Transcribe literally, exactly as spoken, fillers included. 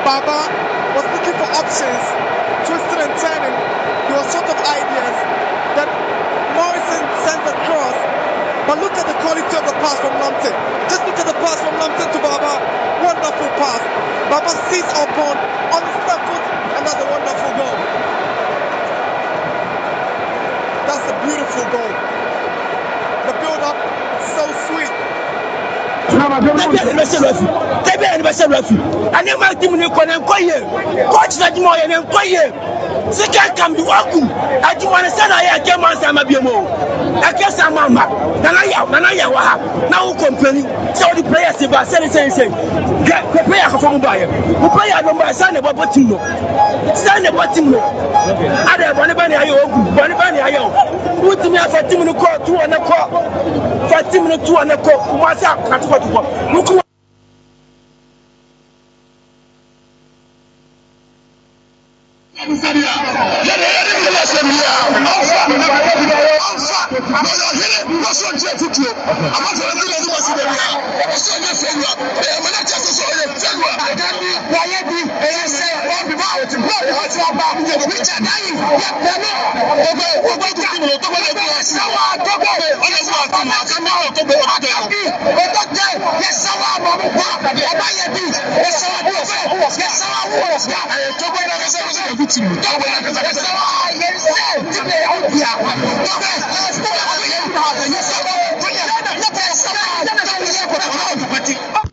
Baba was looking for options, twisting and turning. He was short of ideas. Then Morrison sends a cross. But look at the quality of the pass from Lamptey. Just look at the pass from Lamptey to Baba. Wonderful pass. Baba sees upon on his left foot, and that's a wonderful goal. That's a beautiful goal. The build-up is so sweet. Tebe anniversary refi. Ani ma team ni ko na nkoye. Coach na di mo ye na nkoye. Sika kam di waku. Adi mo na sana ya ke man sama biemo. Ake sama ma. Na na ya na na ya wa ha. Na wo company. So the players ba say say say. Ke player ko fo ba ye. Wo player no ba say na bo team no. Say na bo team no. Ada bo ne ba ni ayo ogu. Bo ne ba ni ayo. Wo team ya fa team no ko tu na ko. Fa team no tu na ko. Mo sa ka tu ko tu ko. Yes,